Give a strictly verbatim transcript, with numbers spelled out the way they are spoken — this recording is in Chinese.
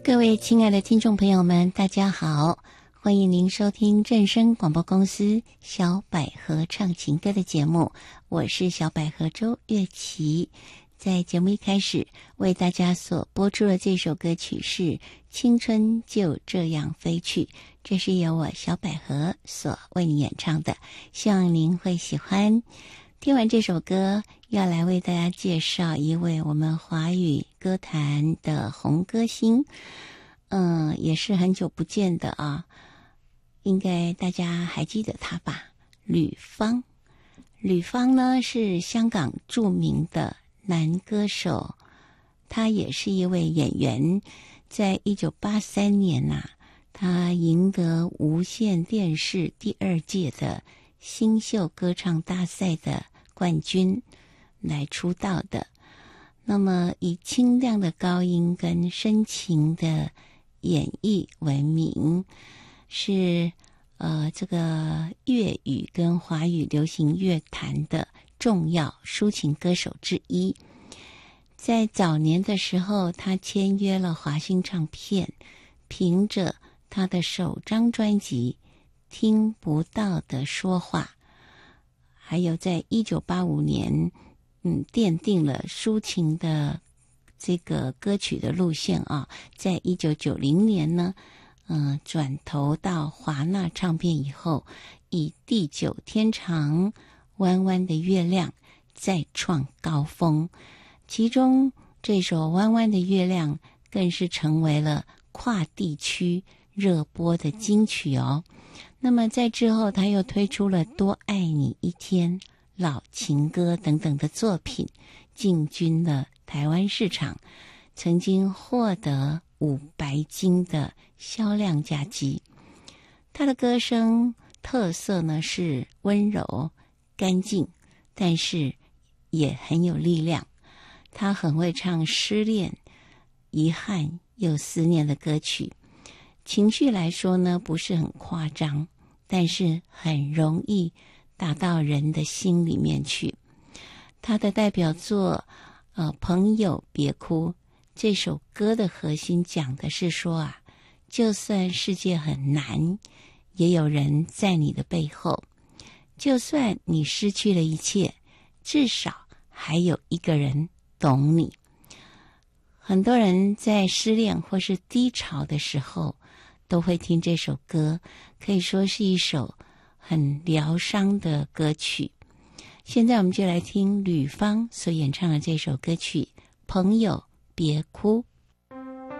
各位亲爱的听众朋友们，大家好，欢迎您收听正声广播公司小百合唱情歌的节目，我是小百合周月琪。在节目一开始为大家所播出的这首歌曲是《青春就这样飞去》，这是由我小百合所为你演唱的，希望您会喜欢。听完这首歌，要来为大家介绍一位我们华语歌坛的红歌星，嗯，也是很久不见的啊，应该大家还记得他吧？吕方。吕方呢是香港著名的男歌手，他也是一位演员。在一九八三年呐、啊，他赢得无线电视第二届的新秀歌唱大赛的冠军来出道的。那么以清亮的高音跟深情的演绎闻名，是呃这个粤语跟华语流行乐坛的重要抒情歌手之一。在早年的时候，他签约了华星唱片，凭着他的首张专辑《听不到的说话》，还有在一九八五年嗯，奠定了抒情的这个歌曲的路线啊。在一九九零年呢，嗯、呃，转投到华纳唱片以后，以《地久天长》《弯弯的月亮》再创高峰。其中这首《弯弯的月亮》更是成为了跨地区热播的金曲哦。那么在之后，他又推出了《多爱你一天》《老情歌》等等的作品，进军了台湾市场，曾经获得五白金的销量佳绩。他的歌声特色呢是温柔干净，但是也很有力量。他很会唱失恋、遗憾又思念的歌曲，情绪来说呢不是很夸张，但是很容易打到人的心里面去。他的代表作呃，朋友别哭，这首歌的核心讲的是说啊，就算世界很难，也有人在你的背后，就算你失去了一切，至少还有一个人懂你。很多人在失恋或是低潮的时候都会听这首歌，可以说是一首很疗伤的歌曲。现在我们就来听吕方所演唱的这首歌曲《朋友别哭》。